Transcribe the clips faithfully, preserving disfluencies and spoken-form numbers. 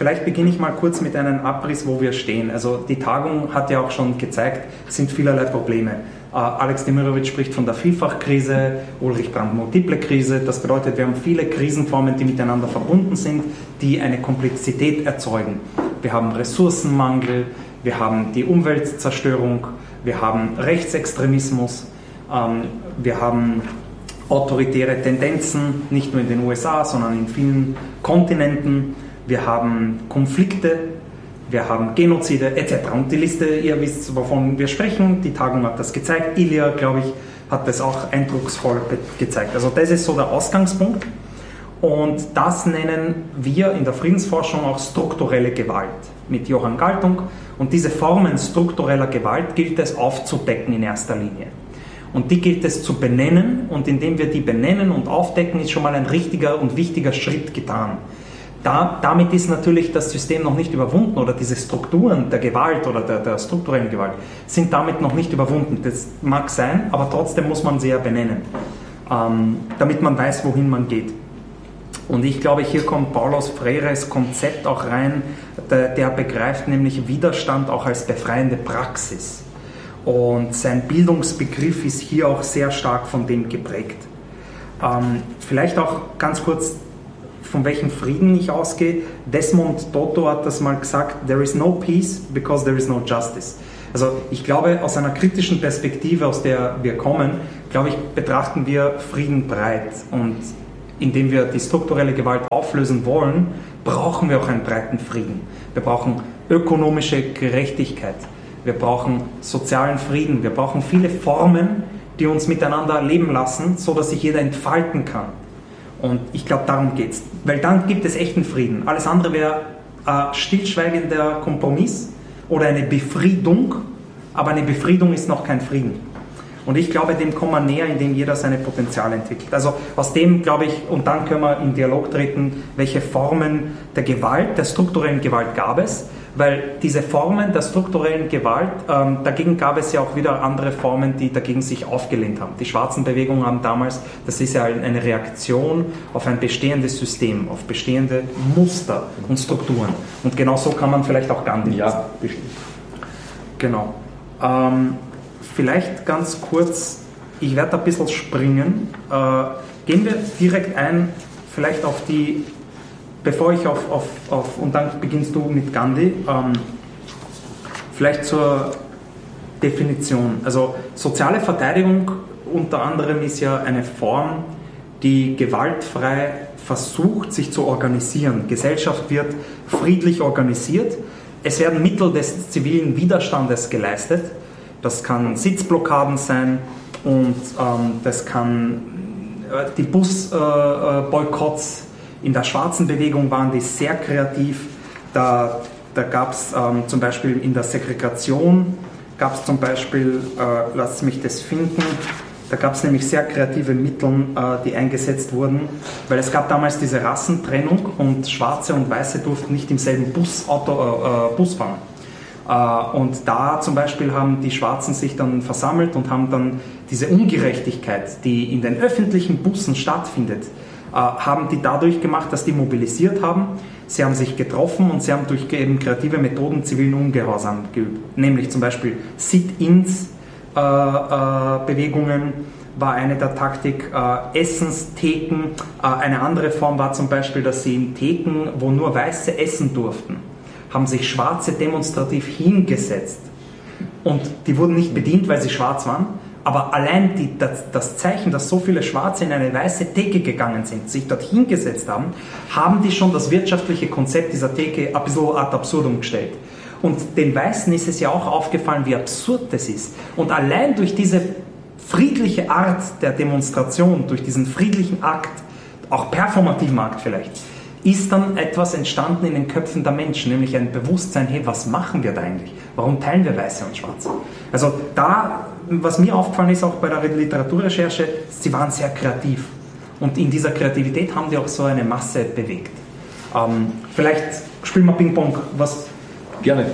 Vielleicht beginne ich mal kurz mit einem Abriss, wo wir stehen. Also die Tagung hat ja auch schon gezeigt, es sind vielerlei Probleme. Uh, Alex Demirovic spricht von der Vielfachkrise, Ulrich Brand multiple Krise. Das bedeutet, wir haben viele Krisenformen, die miteinander verbunden sind, die eine Komplexität erzeugen. Wir haben Ressourcenmangel, wir haben die Umweltzerstörung, wir haben Rechtsextremismus, ähm, wir haben autoritäre Tendenzen, nicht nur in den U S A, sondern in vielen Kontinenten. Wir haben Konflikte, wir haben Genozide et cetera. Und die Liste, ihr wisst, wovon wir sprechen, die Tagung hat das gezeigt. Ilya, glaube ich, hat das auch eindrucksvoll gezeigt. Also das ist so der Ausgangspunkt. Und das nennen wir in der Friedensforschung auch strukturelle Gewalt mit Johann Galtung. Und diese Formen struktureller Gewalt gilt es aufzudecken in erster Linie. Und die gilt es zu benennen. Und indem wir die benennen und aufdecken, ist schon mal ein richtiger und wichtiger Schritt getan. Da, damit ist natürlich das System noch nicht überwunden oder diese Strukturen der Gewalt oder der, der strukturellen Gewalt sind damit noch nicht überwunden. Das mag sein, aber trotzdem muss man sie ja benennen, ähm, damit man weiß, wohin man geht. Und ich glaube, hier kommt Paulos Freires Konzept auch rein, der, der begreift nämlich Widerstand auch als befreiende Praxis. Und sein Bildungsbegriff ist hier auch sehr stark von dem geprägt. Ähm, vielleicht auch ganz kurz, von welchem Frieden ich ausgehe. Desmond Tutu hat das mal gesagt, there is no peace because there is no justice. Also ich glaube, aus einer kritischen Perspektive, aus der wir kommen, glaube ich, betrachten wir Frieden breit. Und indem wir die strukturelle Gewalt auflösen wollen, brauchen wir auch einen breiten Frieden. Wir brauchen ökonomische Gerechtigkeit. Wir brauchen sozialen Frieden. Wir brauchen viele Formen, die uns miteinander leben lassen, so dass sich jeder entfalten kann. Und ich glaube, darum geht es. Weil dann gibt es echten Frieden. Alles andere wäre äh, stillschweigender Kompromiss oder eine Befriedung, aber eine Befriedung ist noch kein Frieden. Und ich glaube, dem kommt man näher, indem jeder seine Potenziale entwickelt. Also aus dem, glaube ich, und dann können wir in Dialog treten, welche Formen der Gewalt, der strukturellen Gewalt gab es, weil diese Formen der strukturellen Gewalt, ähm, dagegen gab es ja auch wieder andere Formen, die dagegen sich aufgelehnt haben. Die schwarzen Bewegungen haben damals, das ist ja eine Reaktion auf ein bestehendes System, auf bestehende Muster und Strukturen. Und genau so kann man vielleicht auch Gandhi ja. bestimmen. Genau. Ähm, vielleicht ganz kurz, ich werde ein bisschen springen. Äh, gehen wir direkt ein, vielleicht auf die... Bevor ich auf, auf, auf, und dann beginnst du mit Gandhi, ähm, vielleicht zur Definition. Also soziale Verteidigung unter anderem ist ja eine Form, die gewaltfrei versucht, sich zu organisieren. Gesellschaft wird friedlich organisiert. Es werden Mittel des zivilen Widerstandes geleistet. Das kann Sitzblockaden sein und ähm, das kann äh, die Busboykotts. Äh, In der schwarzen Bewegung waren die sehr kreativ. Da, da gab es ähm, zum Beispiel in der Segregation, gab es zum Beispiel, äh, lasst mich das finden, da gab es nämlich sehr kreative Mittel, äh, die eingesetzt wurden, weil es gab damals diese Rassentrennung und Schwarze und Weiße durften nicht im selben Bus, Auto, äh, Bus fahren. Äh, und da zum Beispiel haben die Schwarzen sich dann versammelt und haben dann diese Ungerechtigkeit, die in den öffentlichen Bussen stattfindet, haben die dadurch gemacht, dass die mobilisiert haben. Sie haben sich getroffen und sie haben durch eben kreative Methoden zivilen Ungehorsam geübt. Nämlich zum Beispiel Sit-ins äh, äh, Bewegungen war eine der Taktik, äh, Essenstheken. Äh, eine andere Form war zum Beispiel, dass sie in Theken, wo nur Weiße essen durften, haben sich Schwarze demonstrativ hingesetzt. Und die wurden nicht bedient, weil sie schwarz waren, aber allein die, das, das Zeichen, dass so viele Schwarze in eine weiße Theke gegangen sind, sich dort hingesetzt haben, haben die schon das wirtschaftliche Konzept dieser Theke ein bisschen ad absurdum gestellt. Und den Weißen ist es ja auch aufgefallen, wie absurd das ist. Und allein durch diese friedliche Art der Demonstration, durch diesen friedlichen Akt, auch performativen Akt vielleicht, ist dann etwas entstanden in den Köpfen der Menschen, nämlich ein Bewusstsein, hey, was machen wir da eigentlich? Warum teilen wir Weiße und Schwarze? Also da, was mir aufgefallen ist, auch bei der Literaturrecherche, sie waren sehr kreativ. Und in dieser Kreativität haben die auch so eine Masse bewegt. Ähm, vielleicht spielen wir Ping-Pong. Was? Gerne.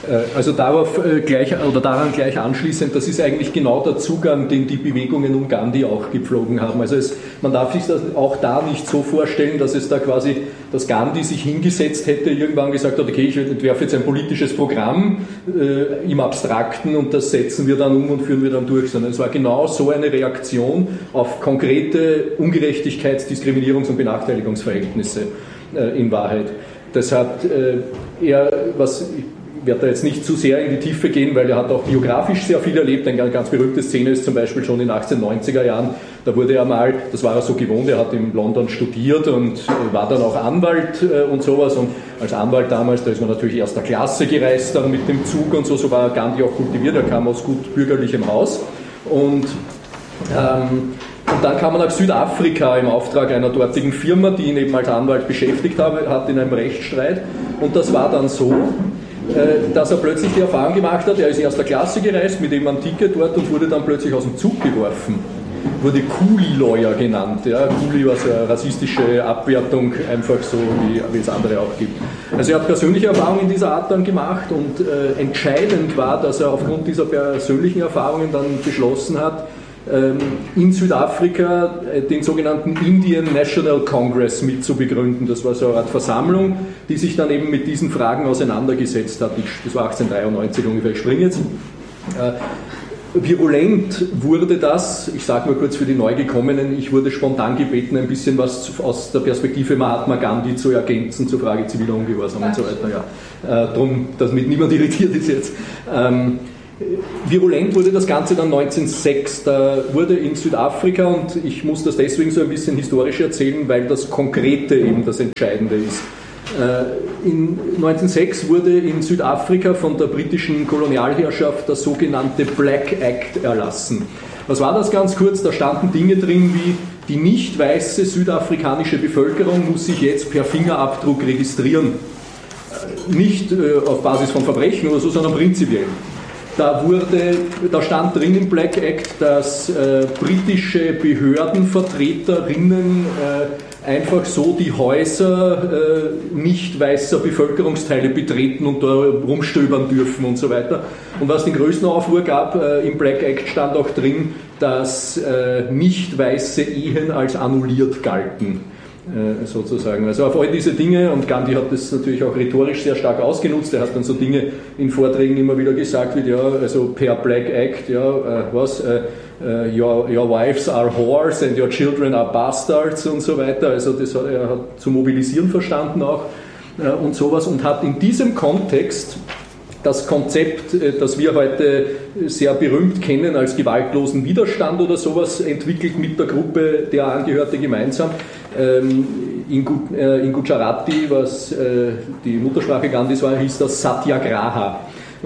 Also darauf gleich, oder daran gleich anschließend, das ist eigentlich genau der Zugang, den die Bewegungen um Gandhi auch gepflogen haben. Also es, man darf sich das auch da nicht so vorstellen, dass es da quasi, dass Gandhi sich hingesetzt hätte, irgendwann gesagt hat, okay, ich entwerfe jetzt ein politisches Programm äh, im Abstrakten und das setzen wir dann um und führen wir dann durch, sondern es war genau so eine Reaktion auf konkrete Ungerechtigkeits-, Diskriminierungs- und Benachteiligungsverhältnisse äh, in Wahrheit. Deshalb äh, er, was ich werde da jetzt nicht zu sehr in die Tiefe gehen, weil er hat auch biografisch sehr viel erlebt. Eine ganz berühmte Szene ist zum Beispiel schon in den achtzehnhundertneunziger Jahren, da wurde er mal, das war er so gewohnt, er hat in London studiert und war dann auch Anwalt und sowas, und als Anwalt damals, da ist man natürlich erster Klasse gereist dann mit dem Zug und so, so war Gandhi auch kultiviert, er kam aus gut bürgerlichem Haus und ähm, Und dann kam er nach Südafrika im Auftrag einer dortigen Firma, die ihn eben als Anwalt beschäftigt hat in einem Rechtsstreit. Und das war dann so, dass er plötzlich die Erfahrung gemacht hat, er ist in erster Klasse gereist mit eben einem Ticket dort und wurde dann plötzlich aus dem Zug geworfen. Wurde Coolie-Lawyer genannt. Ja. Coolie war so eine rassistische Abwertung, einfach so, wie, wie es andere auch gibt. Also er hat persönliche Erfahrungen in dieser Art dann gemacht und äh, entscheidend war, dass er aufgrund dieser persönlichen Erfahrungen dann beschlossen hat, in Südafrika den sogenannten Indian National Congress mit zu begründen. Das war so eine Art Versammlung, die sich dann eben mit diesen Fragen auseinandergesetzt hat. Das war achtzehnhundertdreiundneunzig ungefähr, ich springe jetzt. Virulent wurde das, ich sage nur kurz für die Neugekommenen, ich wurde spontan gebeten, ein bisschen was aus der Perspektive Mahatma Gandhi zu ergänzen zur Frage ziviler Ungehorsam und so weiter. Ja. Drum, damit niemand irritiert ist jetzt. Virulent wurde das Ganze dann neunzehnhundertsechs, da wurde in Südafrika, und ich muss das deswegen so ein bisschen historisch erzählen, weil das Konkrete eben das Entscheidende ist. In neunzehnhundertsechs wurde in Südafrika von der britischen Kolonialherrschaft das sogenannte Black Act erlassen. Was war das ganz kurz? Da standen Dinge drin wie, die nicht weiße südafrikanische Bevölkerung muss sich jetzt per Fingerabdruck registrieren. Nicht auf Basis von Verbrechen oder so, sondern prinzipiell. Da, wurde, da stand drin im Black Act, dass äh, britische Behördenvertreterinnen äh, einfach so die Häuser äh, nicht weißer Bevölkerungsteile betreten und da rumstöbern dürfen und so weiter. Und was den größten Aufruhr gab, äh, im Black Act stand auch drin, dass äh, nicht weiße Ehen als annulliert galten. Sozusagen. Also auf all diese Dinge, und Gandhi hat das natürlich auch rhetorisch sehr stark ausgenutzt, er hat dann so Dinge in Vorträgen immer wieder gesagt, wie ja, also per Black Act, ja, äh, was, äh, your, your wives are whores and your children are bastards und so weiter, also das hat er hat zu mobilisieren verstanden auch äh, und sowas, und hat in diesem Kontext das Konzept, das wir heute sehr berühmt kennen als gewaltlosen Widerstand oder sowas, entwickelt mit der Gruppe, der er angehörte, gemeinsam. In Gujarati, was die Muttersprache Gandhis war, hieß das Satyagraha.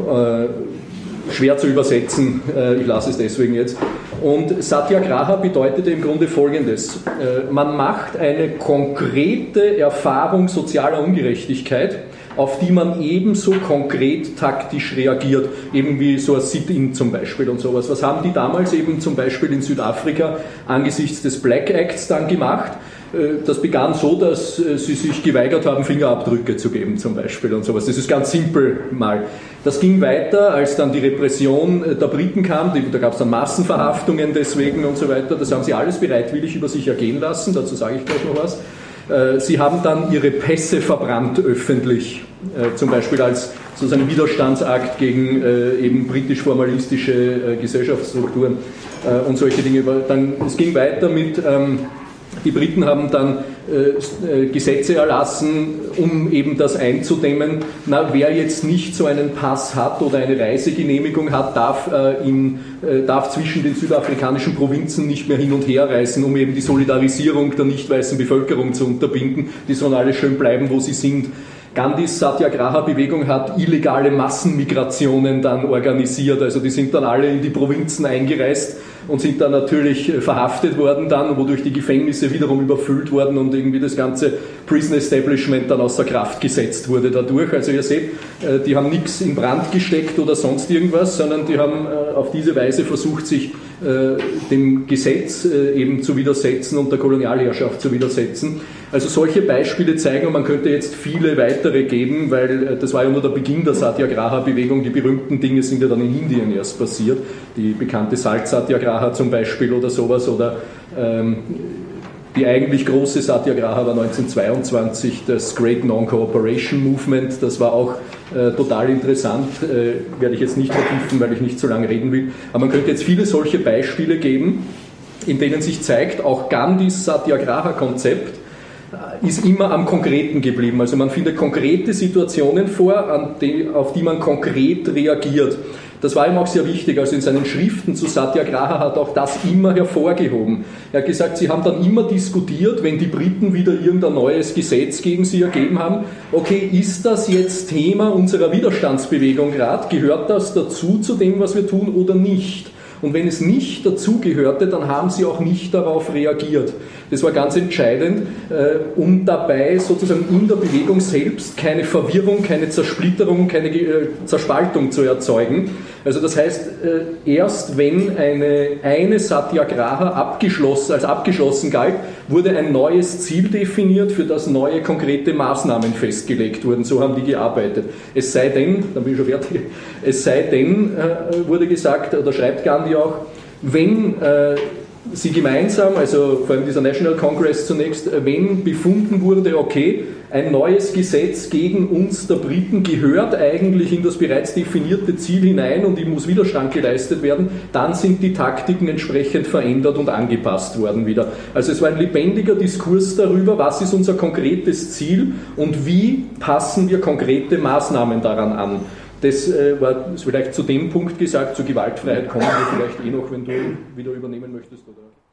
Schwer zu übersetzen, ich lasse es deswegen jetzt. Und Satyagraha bedeutete im Grunde Folgendes. Man macht eine konkrete Erfahrung sozialer Ungerechtigkeit, auf die man ebenso konkret taktisch reagiert, eben wie so ein Sit-in zum Beispiel und sowas. Was haben die damals eben zum Beispiel in Südafrika angesichts des Black Acts dann gemacht? Das begann so, dass sie sich geweigert haben, Fingerabdrücke zu geben zum Beispiel und sowas. Das ist ganz simpel mal. Das ging weiter, als dann die Repression der Briten kam, da gab es dann Massenverhaftungen deswegen und so weiter. Das haben sie alles bereitwillig über sich ergehen lassen, dazu sage ich gleich noch was. Sie haben dann ihre Pässe verbrannt öffentlich, zum Beispiel als sozusagen Widerstandsakt gegen eben britisch-formalistische Gesellschaftsstrukturen und solche Dinge. Dann, es ging weiter mit... Die Briten haben dann äh, Gesetze erlassen, um eben das einzudämmen. Na, wer jetzt nicht so einen Pass hat oder eine Reisegenehmigung hat, darf, äh, in, äh, darf zwischen den südafrikanischen Provinzen nicht mehr hin und her reisen, um eben die Solidarisierung der nicht weißen Bevölkerung zu unterbinden. Die sollen alle schön bleiben, wo sie sind. Gandhis Satyagraha-Bewegung hat illegale Massenmigrationen dann organisiert, also die sind dann alle in die Provinzen eingereist und sind dann natürlich verhaftet worden dann, wodurch die Gefängnisse wiederum überfüllt wurden und irgendwie das ganze Prison Establishment dann außer Kraft gesetzt wurde dadurch. Also ihr seht, die haben nichts in Brand gesteckt oder sonst irgendwas, sondern die haben auf diese Weise versucht, sich dem Gesetz eben zu widersetzen und der Kolonialherrschaft zu widersetzen. Also solche Beispiele zeigen, und man könnte jetzt viele weitere geben, weil das war ja nur der Beginn der Satyagraha-Bewegung. Die berühmten Dinge sind ja dann in Indien erst passiert. Die bekannte Salt-Satyagraha zum Beispiel oder sowas, oder ähm, die eigentlich große Satyagraha war neunzehnhundertzweiundzwanzig, das Great Non-Cooperation Movement. Das war auch äh, total interessant, äh, werde ich jetzt nicht vertiefen, weil ich nicht so lange reden will. Aber man könnte jetzt viele solche Beispiele geben, in denen sich zeigt, auch Gandhis Satyagraha-Konzept ist immer am Konkreten geblieben. Also man findet konkrete Situationen vor, an die, auf die man konkret reagiert. Das war ihm auch sehr wichtig, also in seinen Schriften zu Satyagraha hat auch das immer hervorgehoben. Er hat gesagt, sie haben dann immer diskutiert, wenn die Briten wieder irgendein neues Gesetz gegen sie ergeben haben, okay, ist das jetzt Thema unserer Widerstandsbewegung gerade? Gehört das dazu, zu dem, was wir tun, oder nicht? Und wenn es nicht dazugehörte, dann haben sie auch nicht darauf reagiert. Das war ganz entscheidend, äh, um dabei sozusagen in der Bewegung selbst keine Verwirrung, keine Zersplitterung, keine äh, Zerspaltung zu erzeugen. Also das heißt, äh, erst wenn eine, eine Satyagraha abgeschlossen, als abgeschlossen galt, wurde ein neues Ziel definiert, für das neue konkrete Maßnahmen festgelegt wurden. So haben die gearbeitet. Es sei denn, dann bin ich schon fertig, es sei denn, äh, wurde gesagt, oder schreibt Gandhi auch, wenn äh, sie gemeinsam, also vor allem dieser National Congress zunächst, wenn befunden wurde, okay, ein neues Gesetz gegen uns der Briten gehört eigentlich in das bereits definierte Ziel hinein und ihm muss Widerstand geleistet werden, dann sind die Taktiken entsprechend verändert und angepasst worden wieder. Also es war ein lebendiger Diskurs darüber, was ist unser konkretes Ziel und wie passen wir konkrete Maßnahmen daran an. Das äh, war vielleicht zu dem Punkt gesagt, zur Gewaltfreiheit kommen wir vielleicht eh noch, wenn du wieder übernehmen möchtest. Oder?